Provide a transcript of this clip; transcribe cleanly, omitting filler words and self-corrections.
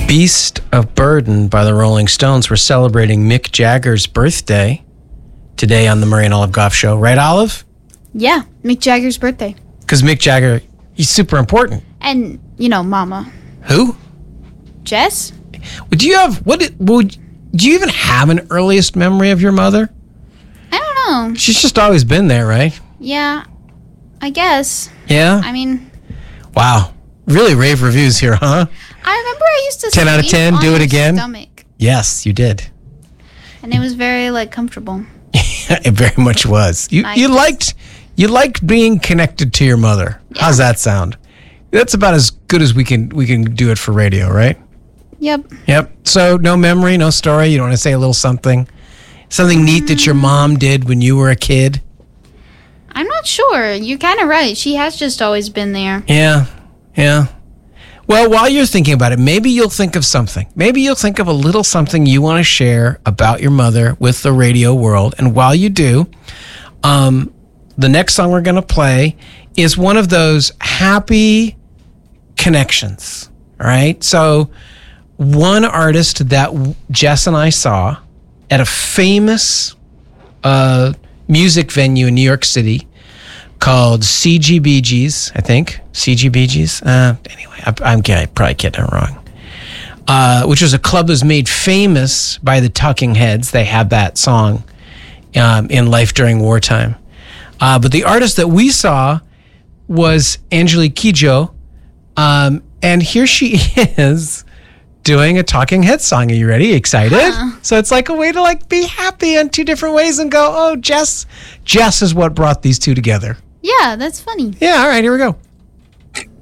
Beast of Burden by the Rolling Stones. We're celebrating Mick Jagger's birthday today on the Murray and Olive Goff Show. Right, Olive? Yeah, Mick Jagger's birthday. Because Mick Jagger, he's super important. And, Mama. Who? Jess? Do you even have an earliest memory of your mother? I don't know. She's just always been there, right? Yeah, I guess. Yeah? Wow. Really rave reviews here, huh? I remember I used to 10 out of 10, do it again? Stomach. Yes, you did. And it was very, comfortable. It very much was. You liked being connected to your mother. Yeah. How's that sound? That's about as good as we can do it for radio, right? Yep. So no memory, no story. You don't want to say a little something neat that your mom did when you were a kid? I'm not sure. You're kind of right. She has just always been there. Yeah. Well, while you're thinking about it, maybe you'll think of something. Maybe you'll think of a little something you want to share about your mother with the radio world. And while you do, the next song we're going to play is one of those happy connections. All right. So one artist that Jess and I saw at a famous music venue in New York City called CGBG's, I think. CGBG's? Anyway, I'm probably getting it wrong. Which was a club that was made famous by the Talking Heads. They have that song in Life During Wartime. But the artist that we saw was Angelique Kidjo. And here she is doing a Talking Heads song. Are you ready? Excited? So it's like a way to be happy in two different ways and go, oh, Jess is what brought these two together. Yeah, that's funny. Yeah, all right, here we go.